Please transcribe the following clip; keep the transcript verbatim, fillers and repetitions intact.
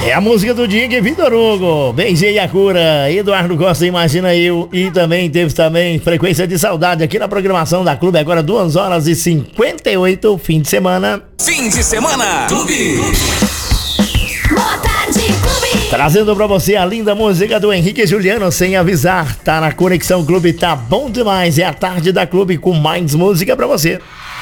É a música do dia que Vitor Hugo, Beijei a Cura, Eduardo Costa, Imagina Eu, e também teve também Frequência de Saudade aqui na programação da Clube, agora duas horas e cinquenta e oito, fim de semana. Fim de semana, Clube. Boa tarde, Clube. Trazendo pra você a linda música do Henrique e Juliano, Sem Avisar, tá na Conexão Clube, tá bom demais, é a tarde da Clube com mais música pra você.